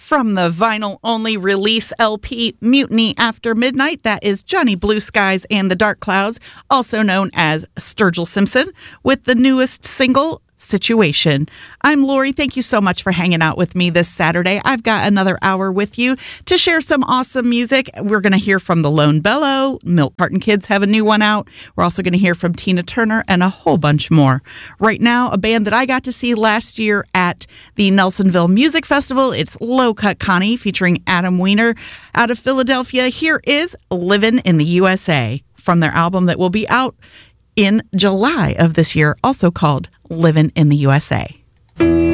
From the vinyl-only release LP Mutiny After Midnight, that is Johnny Blue Skies and the Dark Clouds, also known as Sturgill Simpson, with the newest single, Situation. I'm Lori. Thank you so much for hanging out with me this Saturday. I've got another hour with you to share some awesome music. We're going to hear from the Lone Bellow. Milk Carton Kids have a new one out. We're also going to hear from Tina Turner and a whole bunch more. Right now, a band that I got to see last year at the Nelsonville Music Festival. It's Low Cut Connie featuring Adam Weiner out of Philadelphia. Here is Livin' in the USA from their album that will be out in July of this year, also called Livin' in the USA.